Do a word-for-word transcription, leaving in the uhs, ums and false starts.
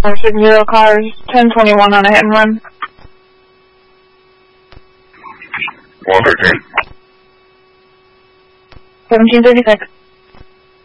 four six zero cars, ten twenty-one on a hit and run. one thirteen. seventeen thirty-six.